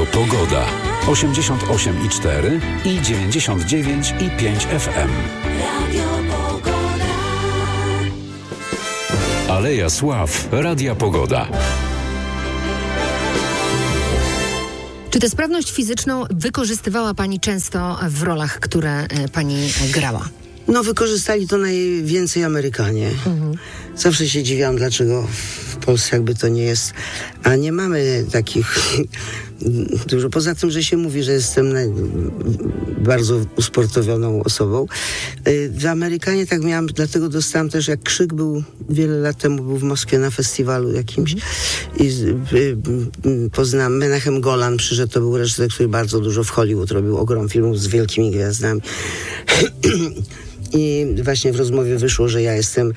Pogoda. 88,4 i 99,5 FM. Aleja Sław. Radia Pogoda. Czy tę sprawność fizyczną wykorzystywała Pani często w rolach, które Pani grała? No, wykorzystali to najwięcej Amerykanie. Zawsze się dziwiłam, dlaczego w Polsce jakby to nie jest. A nie mamy takich dużo. Poza tym, że się mówi, że jestem bardzo usportowioną osobą. W Amerykanie tak miałam, dlatego dostałam też, jak Krzyk był wiele lat temu, był w Moskwie na festiwalu jakimś i poznałam Menachem Golan, przyszedł, to był reżyser, który bardzo dużo w Hollywood robił, ogrom filmów z wielkimi gwiazdami. I właśnie w rozmowie wyszło, że ja jestem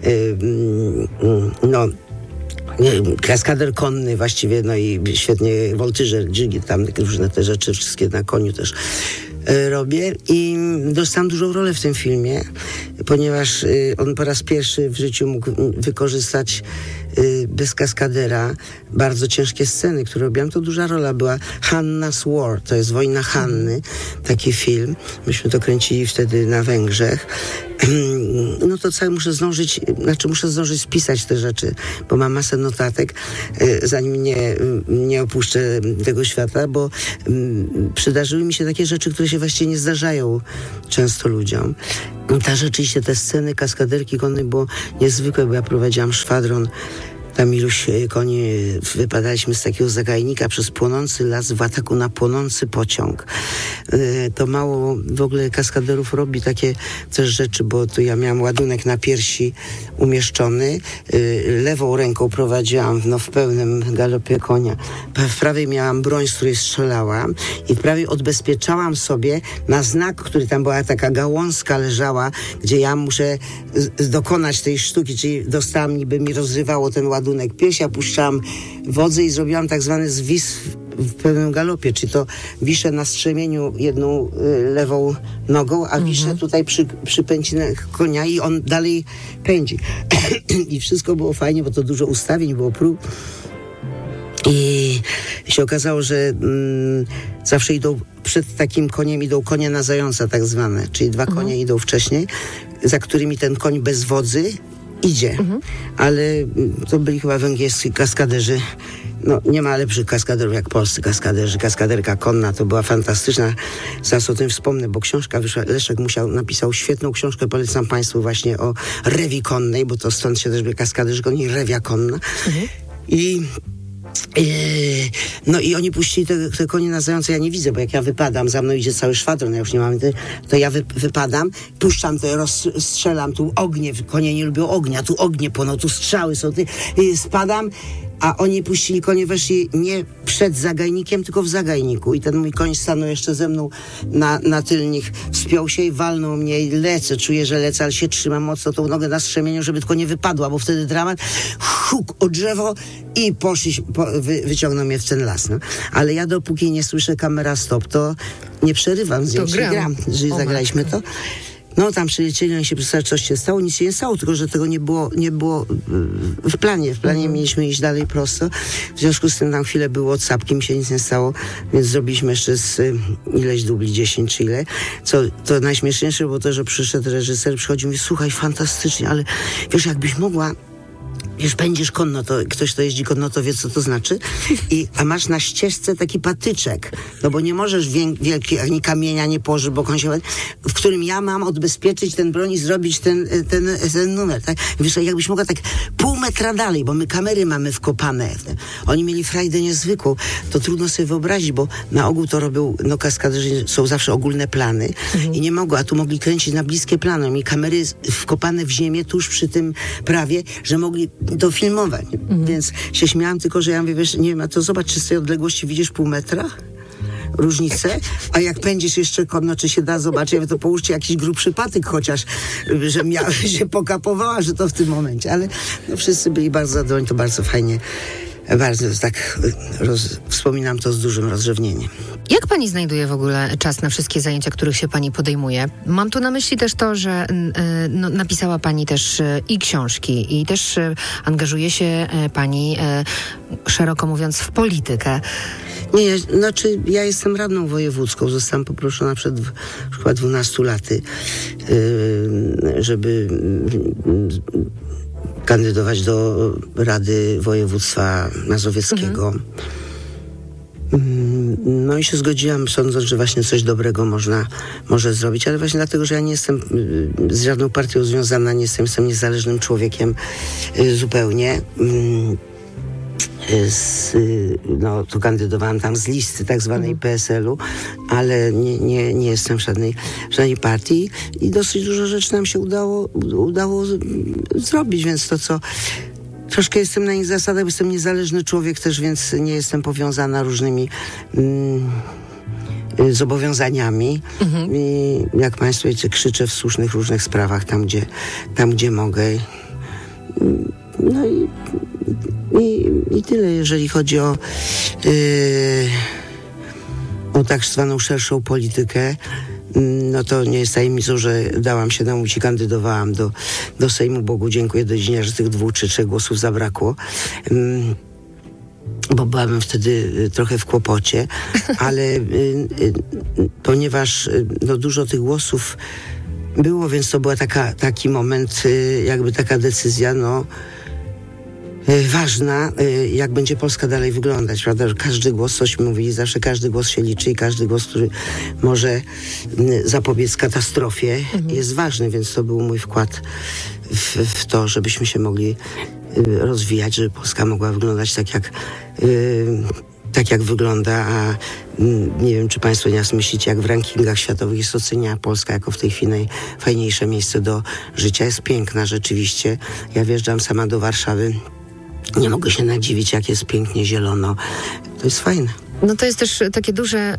kaskader konny właściwie, no i świetnie woltyżer, dżigi, tam różne te rzeczy, wszystkie na koniu też robię i dostałam dużą rolę w tym filmie, ponieważ on po raz pierwszy w życiu mógł wykorzystać bez kaskadera bardzo ciężkie sceny, które robiłam. To duża rola była. Hanna's War, to jest Wojna Hanny, taki film. Myśmy to kręcili wtedy na Węgrzech. No to cały muszę zdążyć spisać te rzeczy, bo mam masę notatek, zanim nie opuszczę tego świata, bo przydarzyły mi się takie rzeczy, które się właściwie nie zdarzają często ludziom. Rzeczywiście te sceny kaskaderki konnej było niezwykłe, bo ja prowadziłam szwadron. Tam iluś koni, wypadaliśmy z takiego zagajnika przez płonący las w ataku na płonący pociąg. To mało w ogóle kaskaderów robi takie też rzeczy, bo tu ja miałam ładunek na piersi umieszczony. Lewą ręką prowadziłam w pełnym galopie konia. W prawej miałam broń, z której strzelałam i w prawej odbezpieczałam sobie na znak, który tam była taka gałązka leżała, gdzie ja muszę dokonać tej sztuki, czyli dostałam, niby mi rozrywało ten ładunek piersi, puszczałam wodze i zrobiłam tak zwany zwis w pełnym galopie, czy to wiszę na strzemieniu jedną lewą nogą, a wiszę tutaj przy pęcinach konia i on dalej pędzi. I wszystko było fajnie, bo to dużo ustawień było, prób. I się okazało, że zawsze przed takim koniem idą konie na zająca tak zwane, czyli dwa konie idą wcześniej, za którymi ten koń bez wodzy idzie. Ale to byli chyba węgierscy kaskaderzy. No, nie ma lepszych kaskaderów jak polscy kaskaderzy. Kaskaderka konna to była fantastyczna. Zaraz o tym wspomnę, bo książka wyszła. Leszek napisał świetną książkę, polecam Państwu, właśnie o rewi konnej, bo to stąd się też by kaskaderzy konni, rewia konna. No i oni puścili te konie na zające, ja nie widzę, bo jak ja wypadam, za mną idzie cały szwadron, ja już nie mam, to ja wypadam, puszczam to, strzelam, tu ognie, konie nie lubią ognia, tu ognie płoną, tu strzały są, spadam, a oni puścili konie, weszli nie przed zagajnikiem, tylko w zagajniku i ten mój koń stanął jeszcze ze mną na tylnych, wspiął się i walnął mnie i lecę, czuję, że lecę, ale się trzymam mocno tą nogę na strzemieniu, żeby tylko nie wypadła, bo wtedy dramat, huk o drzewo i wyciągnął mnie w ten las. No. Ale ja dopóki nie słyszę kamera stop, to nie przerywam zdjęć, gram. Jeżeli zagraliśmy to. No tam przylecieli, oni się przedstawiali, coś się stało, nic się nie stało, tylko że tego nie było w planie. W planie mieliśmy iść dalej prosto. W związku z tym tam chwilę było od sapki, mi się nic nie stało, więc zrobiliśmy jeszcze ileś dubli, 10 czy ile. To najśmieszniejsze było to, że przyszedł reżyser, przychodził i mówi, słuchaj, fantastycznie, ale wiesz, jakbyś mogła, wiesz, pędzisz konno, to ktoś, kto jeździ konno, to wie, co to znaczy. A masz na ścieżce taki patyczek, no bo nie możesz wielki ani kamienia nie położyć, bo w którym ja mam odbezpieczyć ten broń i zrobić ten numer, tak? Wiesz, jakbyś mogła tak pół metra dalej, bo my kamery mamy wkopane. Oni mieli frajdę niezwykłą. To trudno sobie wyobrazić, bo na ogół to robią, kaskaderzy są zawsze ogólne plany i nie mogą, a tu mogli kręcić na bliskie plany. Mieli kamery wkopane w ziemię tuż przy tym prawie, że mogli to filmować. Więc się śmiałam, tylko że ja mówię, wiesz, nie wiem, a to zobacz, czy z tej odległości widzisz pół metra? Różnicę, a jak pędzisz jeszcze konno, czy się da zobaczyć, ja mówię, to połóżcie jakiś grubszy patyk chociaż, że się pokapowała, że to w tym momencie, ale wszyscy byli bardzo zadowoleni, to bardzo fajnie bardzo tak wspominam to z dużym rozrzewnieniem. Jak pani znajduje w ogóle czas na wszystkie zajęcia, których się pani podejmuje? Mam tu na myśli też to, że napisała pani też i książki i też angażuje się pani, szeroko mówiąc, w politykę. Nie, znaczy ja jestem radną wojewódzką. Zostałam poproszona przed chyba 12 laty, żeby kandydować do Rady Województwa Mazowieckiego. No i się zgodziłam, sądząc, że właśnie coś dobrego może zrobić, ale właśnie dlatego, że ja nie jestem z żadną partią związana, jestem niezależnym człowiekiem zupełnie. To kandydowałam tam z listy tak zwanej PSL-u, ale nie jestem w żadnej partii i dosyć dużo rzeczy nam się udało zrobić, więc to co... Troszkę jestem na ich zasadach, bo jestem niezależny człowiek też, więc nie jestem powiązana różnymi zobowiązaniami. I jak państwo wiecie, krzyczę w słusznych różnych sprawach tam, gdzie mogę. No i tyle, jeżeli chodzi o tak zwaną szerszą politykę. No to nie jest tajemnicą, że dałam się namówić i kandydowałam do Sejmu. Bogu dziękuję do dziś, że tych 2 czy 3 głosów zabrakło. Bo byłabym wtedy trochę w kłopocie, ale ponieważ dużo tych głosów było, więc to była taki moment, jakby taka decyzja, ważna, jak będzie Polska dalej wyglądać, prawda? Że każdy głos, coś mówili, zawsze każdy głos się liczy i każdy głos, który może zapobiec katastrofie, jest ważny, więc to był mój wkład w to, żebyśmy się mogli rozwijać, żeby Polska mogła wyglądać tak jak wygląda, a nie wiem, czy państwo nie myślicie, jak w rankingach światowych jest oceniana Polska jako w tej chwili najfajniejsze miejsce do życia. Jest piękna rzeczywiście. Ja wjeżdżam sama do Warszawy. Nie mogę się nadziwić, jak jest pięknie zielono. To jest fajne. No to jest też taki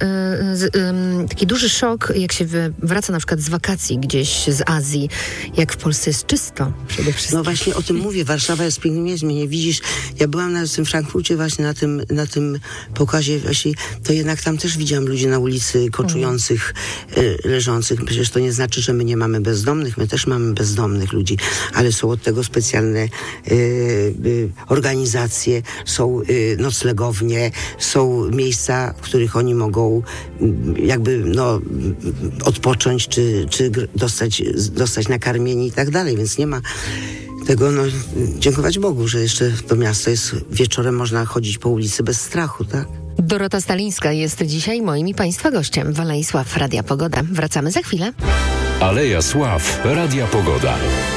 duży szok, jak się wraca na przykład z wakacji gdzieś z Azji, jak w Polsce jest czysto przede wszystkim. No właśnie o tym mówię. Warszawa jest pięknym miejscem. Nie widzisz, ja byłam nawet w tym Frankfurcie właśnie na tym pokazie właśnie, to jednak tam też widziałam ludzi na ulicy koczujących, leżących. Przecież to nie znaczy, że my nie mamy bezdomnych. My też mamy bezdomnych ludzi, ale są od tego specjalne organizacje, są noclegownie, są miejsca, w których oni mogą odpocząć, czy dostać nakarmienie i tak dalej, więc nie ma tego, dziękować Bogu, że jeszcze to miasto jest, wieczorem można chodzić po ulicy bez strachu, tak? Dorota Stalińska jest dzisiaj moim i państwa gościem. Waleisław, Radia Pogoda. Wracamy za chwilę. Aleja Sław, Radia Pogoda.